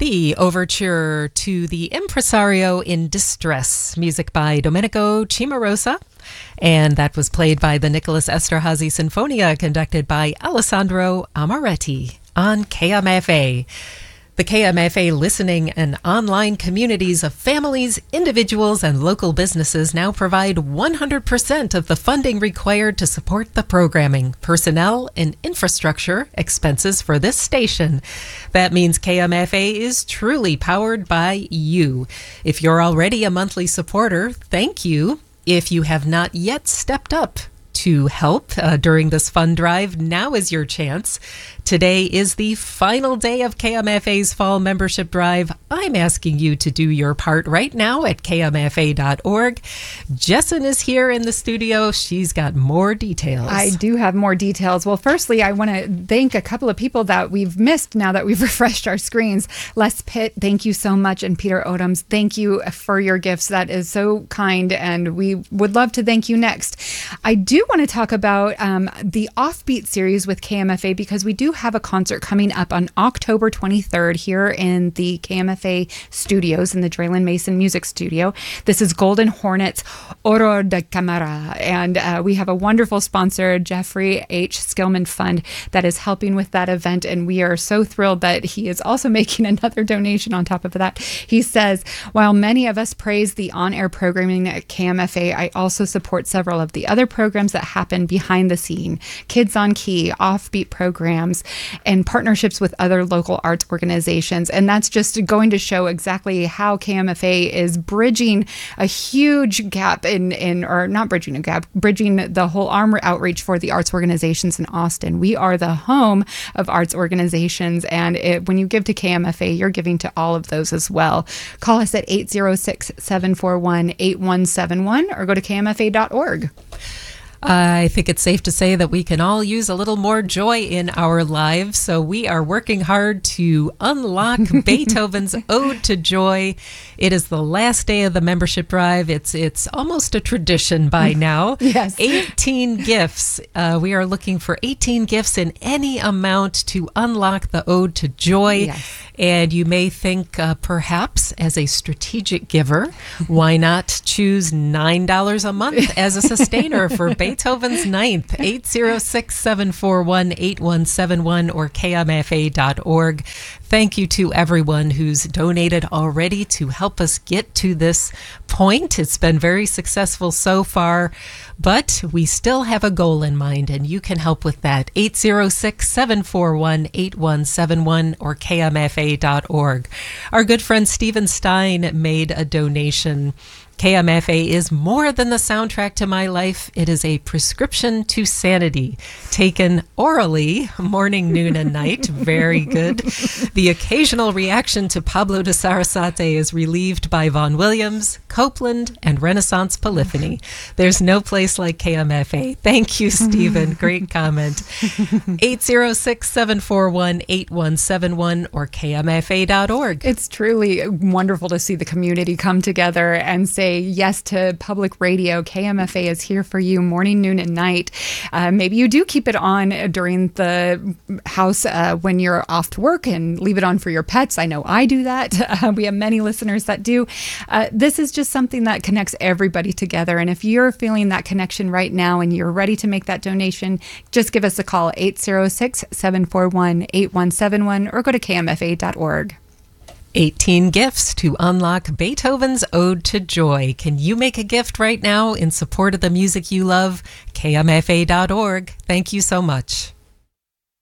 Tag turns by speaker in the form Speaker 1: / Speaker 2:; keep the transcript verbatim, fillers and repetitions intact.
Speaker 1: The overture to The Impresario in Distress, music by Domenico Cimarosa. And that was played by the Nicholas Esterhazy Sinfonia, conducted by Alessandro Amaretti on K M F A. The K M F A listening and online communities of families, individuals, and local businesses now provide one hundred percent of the funding required to support the programming, personnel, and infrastructure expenses for this station. That means K M F A is truly powered by you. If you're already a monthly supporter, thank you. If you have not yet stepped up to help uh, during this fund drive, now is your chance. Today is the final day of K M F A's fall membership drive. I'm asking you to do your part right now at K M F A dot org. Jessin is here in the studio. She's got more details.
Speaker 2: I do have more details. Well, firstly, I want to thank a couple of people that we've missed now that we've refreshed our screens. Les Pitt, thank you so much. And Peter Odoms, thank you for your gifts. That is so kind. And we would love to thank you next. I do want to talk about um, the Offbeat series with K M F A because we do have a concert coming up on October twenty-third here in the K M F A studios in the Draylen Mason Music Studio. This is Golden Hornets Oro de Camara, and uh, we have a wonderful sponsor, Jeffrey H. Skillman Fund, that is helping with that event, and we are so thrilled that he is also making another donation on top of that. He says, while many of us praise the on-air programming at K M F A, I also support several of the other programs that happen behind the scene, Kids on Key, Offbeat programs, and partnerships with other local arts organizations. And that's just going to show exactly how K M F A is bridging a huge gap in, in or not bridging a gap, bridging the whole arm outreach for the arts organizations in Austin. We are the home of arts organizations. And it, when you give to K M F A, you're giving to all of those as well. Call us at eight zero six, seven four one, eight one seven one or go to K M F A dot org.
Speaker 1: I think it's safe to say that we can all use a little more joy in our lives, so we are working hard to unlock Beethoven's Ode to Joy. It is the last day of the membership drive. It's it's almost a tradition by now.
Speaker 2: Yes.
Speaker 1: eighteen gifts. Uh, we are looking for eighteen gifts in any amount to unlock the Ode to Joy.
Speaker 2: Yes.
Speaker 1: And you may think uh, perhaps as a strategic giver, why not choose nine dollars a month as a sustainer for Beethoven? Beethoven's Ninth, eight zero six, seven four one, eight one seven one or K M F A dot org. Thank you to everyone who's donated already to help us get to this point. It's been very successful so far, but we still have a goal in mind, and you can help with that. eight zero six, seven four one, eight one seven one or K M F A dot org. Our good friend Stephen Stein made a donation. K M F A is more than the soundtrack to my life. It is a prescription to sanity, taken orally, morning, noon, and night. Very good. The occasional reaction to Pablo de Sarasate is relieved by Vaughan Williams, Copeland, and Renaissance Polyphony. There's no place like K M F A. Thank you, Stephen. Great comment. eight zero six, seven four one, eight one seven one or K M F A dot org.
Speaker 2: It's truly wonderful to see the community come together and say yes to public radio. K M F A is here for you morning, noon, and night. Uh, maybe you do keep it on during the house uh, when you're off to work and leave it on for your pets. I know I do that. Uh, we have many listeners that do. Uh, this is just something that connects everybody together. And if you're feeling that connection right now and you're ready to make that donation, just give us a call, eight zero six, seven four one, eight one seven one or go to K M F A dot org.
Speaker 1: eighteen gifts to unlock Beethoven's Ode to Joy. Can you make a gift right now in support of the music you love? K M F A dot org. Thank you so much.